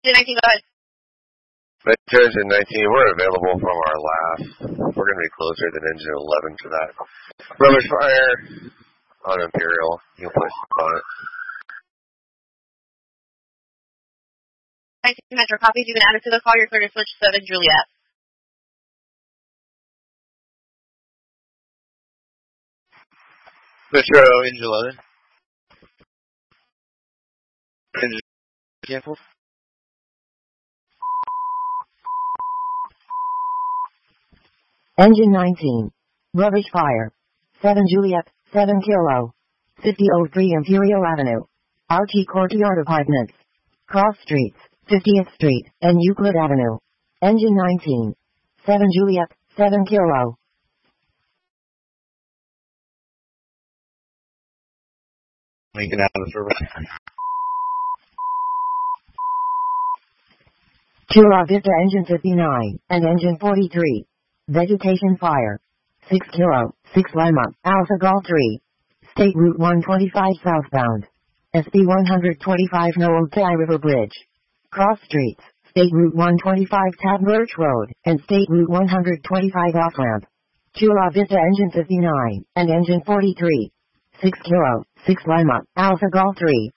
19, go ahead. Engine 19, we're available from our last. We're going to be closer than engine 11 for that. Rubbish fire on Imperial. You can push on it. 19 Metro, copies. You've been added to the call. You're clear to switch 7 Juliet. Metro, engine 11. Engine canceled. Engine 19. Rubbish fire. 7 Juliet, 7 Kilo. 5003 Imperial Avenue. RT Courtyard Apartments. Cross Streets, 50th Street, and Euclid Avenue. Engine 19. 7 Juliet, 7 Kilo. Lincoln out of service. Chula Vista Engine 59, and Engine 43. Vegetation fire. 6 Kilo, 6 Lima, Alpha Golf 3. State Route 125 southbound. SB 125 Noel Tay River Bridge. Cross Streets, State Route 125 Tab Birch Road, and State Route 125 off-ramp. Chula Vista Engine 59, and Engine 43. 6 Kilo, 6 Lima, Alpha Golf 3.